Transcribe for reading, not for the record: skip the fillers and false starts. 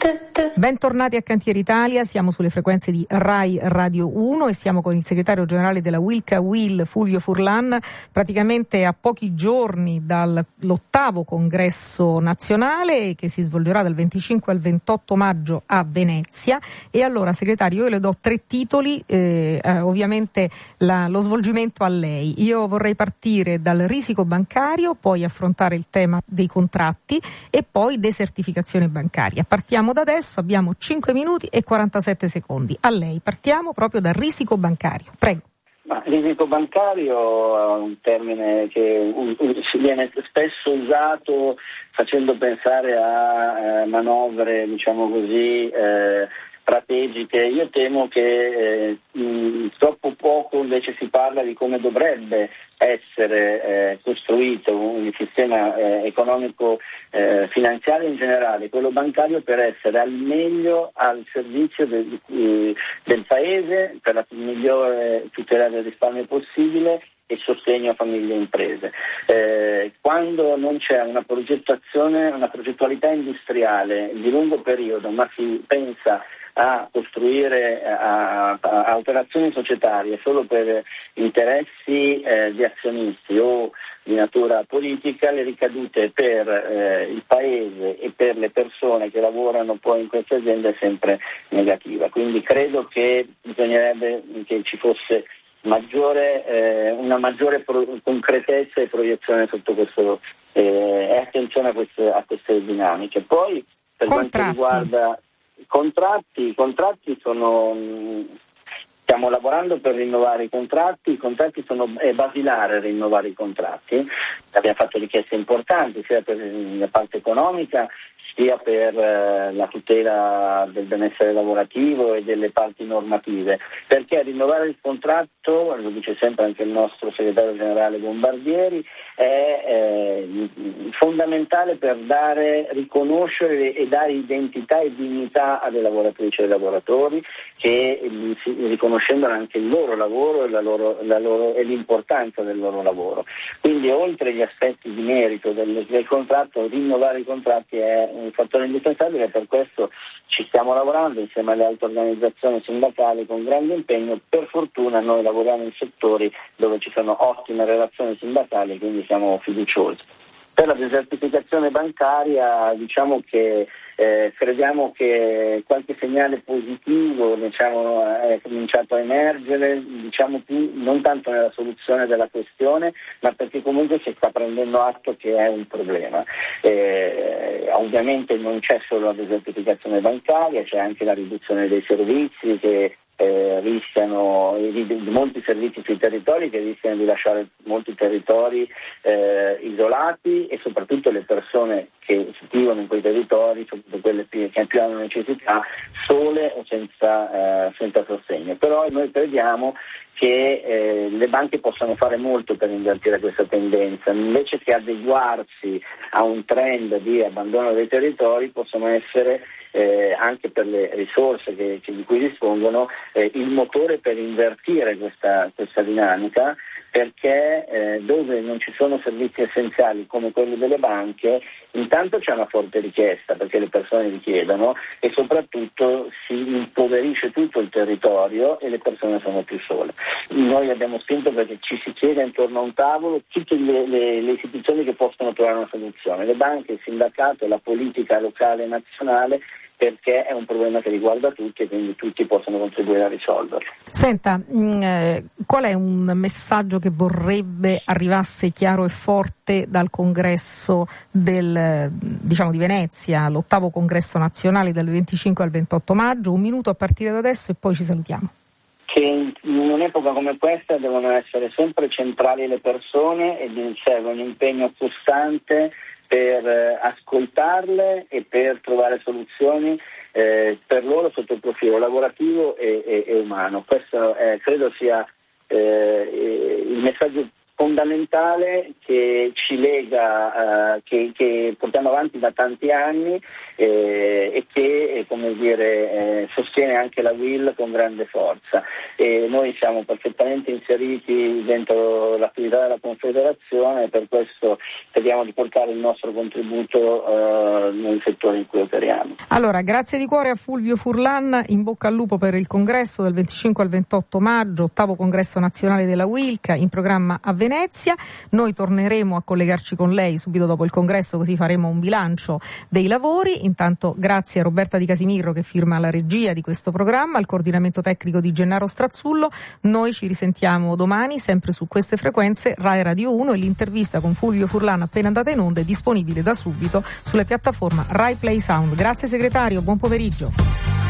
Bentornati a Cantiere Italia, siamo sulle frequenze di Rai Radio 1 e siamo con il segretario generale della Wilca Wil, Fulvio Furlan, praticamente a pochi giorni dall'8º congresso nazionale che si svolgerà dal 25 al 28 maggio a Venezia. E allora, segretario, io le do 3 titoli, ovviamente lo svolgimento a lei. Io vorrei partire dal risico bancario, poi affrontare il tema dei contratti e poi desertificazione bancaria. Partiamo da adesso, abbiamo 5 minuti e 47 secondi. A lei, partiamo proprio dal risico bancario. Prego. Risico bancario è un termine che viene spesso usato facendo pensare a manovre, diciamo così, strategiche. Io temo che troppo poco invece si parla di come dovrebbe essere costruito un sistema economico finanziario in generale, quello bancario, per essere al meglio al servizio del Paese, per la migliore tutela del risparmio possibile e sostegno a famiglie e imprese. Quando non c'è una progettualità industriale di lungo periodo, ma si pensa a costruire a operazioni societarie solo per interessi di azionisti o di natura politica, le ricadute per il Paese e per le persone che lavorano poi in queste aziende è sempre negativa. Quindi credo che bisognerebbe che ci fosse una maggiore concretezza e proiezione sotto questo e attenzione a queste dinamiche. Poi per quanto riguarda i contratti stiamo lavorando per rinnovare i contratti è basilare rinnovare i contratti. Abbiamo fatto richieste importanti sia per la parte economica sia per la tutela del benessere lavorativo e delle parti normative, perché rinnovare il contratto, lo dice sempre anche il nostro segretario generale Bombardieri, è fondamentale per riconoscere e dare identità e dignità alle lavoratrici e ai lavoratori, che riconoscendone anche il loro lavoro e l'importanza del loro lavoro. Quindi oltre agli aspetti di merito del contratto, rinnovare i contratti è un fattore indispensabile, e per questo ci stiamo lavorando insieme alle altre organizzazioni sindacali con grande impegno. Per fortuna noi lavoriamo in settori dove ci sono ottime relazioni sindacali, quindi siamo fiduciosi. Per la desertificazione bancaria diciamo che crediamo che qualche segnale positivo è cominciato a emergere, diciamo più non tanto nella soluzione della questione, ma perché comunque si sta prendendo atto che è un problema. Ovviamente non c'è solo la desertificazione bancaria, c'è anche la riduzione dei servizi che rischiano molti servizi sui territori, che rischiano di lasciare molti territori isolati, e soprattutto le persone che vivono in quei territori, soprattutto quelle che più hanno necessità, sole o senza sostegno. Però noi crediamo che le banche possano fare molto per invertire questa tendenza. Invece che adeguarsi a un trend di abbandono dei territori, possono essere anche per le risorse di cui dispongono il motore per invertire questa dinamica, perché dove non ci sono servizi essenziali come quelli delle banche, intanto c'è una forte richiesta perché le persone li chiedono, e soprattutto si impoverisce tutto il territorio e le persone sono più sole. Noi abbiamo spinto perché ci si chieda intorno a un tavolo tutte le istituzioni che possono trovare una soluzione, le banche, il sindacato, la politica locale e nazionale, perché è un problema che riguarda tutti e quindi tutti possono contribuire a risolverlo. Senta, qual è un messaggio che vorrebbe arrivasse chiaro e forte dal congresso di Venezia, l'8º congresso nazionale dal 25 al 28 maggio? 1 minuto a partire da adesso e poi ci salutiamo. Che in un'epoca come questa devono essere sempre centrali le persone e serve un impegno costante per ascoltarle e per trovare soluzioni per loro sotto il profilo lavorativo e umano. Questo credo sia il messaggio fondamentale che ci lega, che portiamo avanti da tanti anni e che, come sostiene anche la UIL con grande forza, e noi siamo perfettamente inseriti dentro l'attività della Confederazione, e per questo speriamo di portare il nostro contributo nel settore in cui operiamo. Allora, grazie di cuore a Fulvio Furlan, in bocca al lupo per il congresso del 25 al 28 maggio, 8º congresso nazionale della WILCA, in programma a Venezia. Noi torneremo a collegarci con lei subito dopo il congresso, così faremo un bilancio dei lavori. Intanto grazie a Roberta Di Casimirro che firma la regia di questo programma, al coordinamento tecnico di Gennaro Strazzullo. Noi ci risentiamo domani sempre su queste frequenze Rai Radio 1, e l'intervista con Fulvio Furlan appena andata in onda è disponibile da subito sulle piattaforme Rai Play Sound. Grazie segretario, buon pomeriggio.